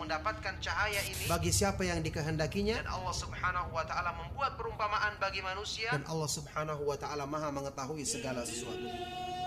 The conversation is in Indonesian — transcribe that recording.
mendapatkan cahaya ini bagi siapa yang dikehendakinya, dan Allah Subhanahu wa taala membuat perumpamaan bagi manusia dan Allah Subhanahu wa taala Maha mengetahui segala sesuatu.